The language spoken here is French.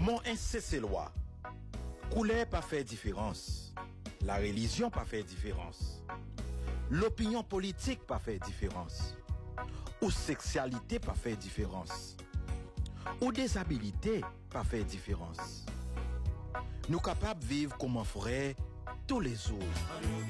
Mon c'est loi. Couleur pas fait différence. La religion pas fait différence. L'opinion politique pas fait différence. Ou sexualité pas fait différence. Ou déshabilité pas fait différence. Nous capables de vivre comme un frère tous les jours.